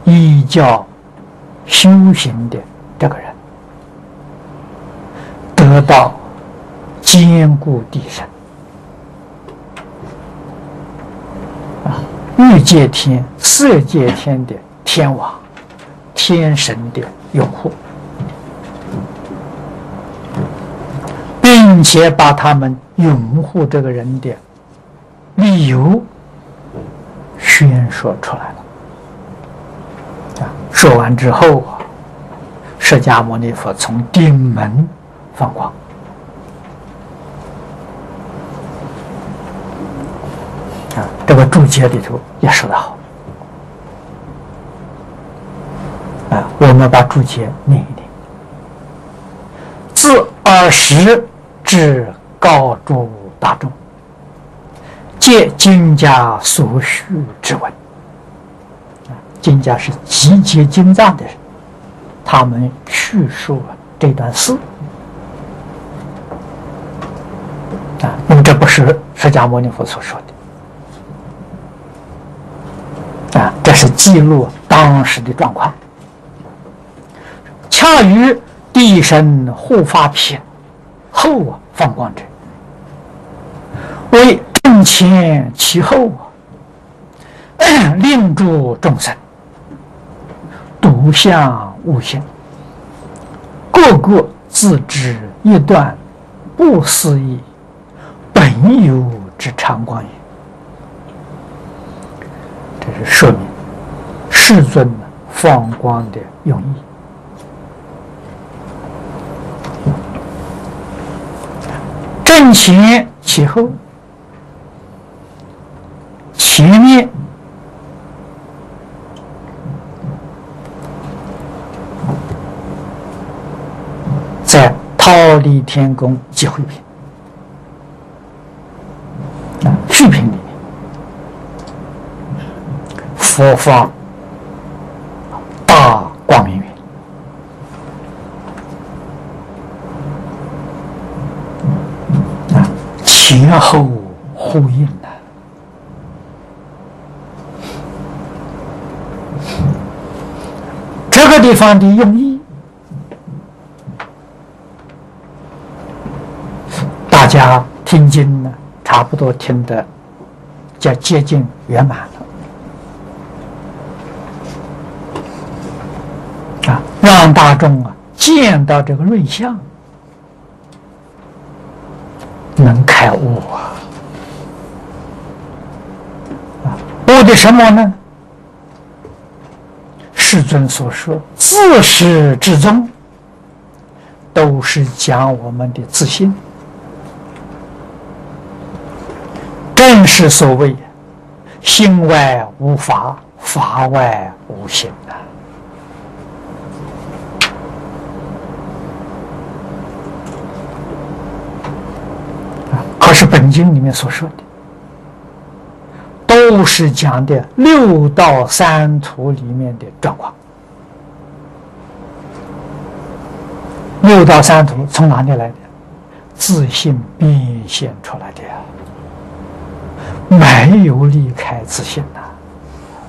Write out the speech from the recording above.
依教修行的这个人得到坚固地身欲界天、色界天的天王、天神的拥护，并且把他们拥护这个人的理由宣说出来了。说完之后释迦牟尼佛从顶门放光。这个注解里头也说得好。我们把注解念一念。自尔时至告诸大众，借经家所需之文。经家是集结经藏的人，他们叙述了这段事。因为这不是释迦牟尼佛所说的。这是记录当时的状况。恰于地神护法品后放光者，为正前其后令诸众生独相悟性，个个自知一段不思议本有之常光也。这是说明世尊放光的用意。正前其后，前面在忉利天宫集会品序品里面，佛放大光明云，前后呼应的。这个地方的用意，大家听经呢，差不多听得较接近圆满了。让大众见到这个瑞相，能开悟悟的什么呢？世尊所说自始至终都是讲我们的自信，正是所谓心外无法，法外无心可是本经里面所说的都是讲的六道三途里面的状况。六道三途从哪里来的？自信变现出来的，没有离开自信呐。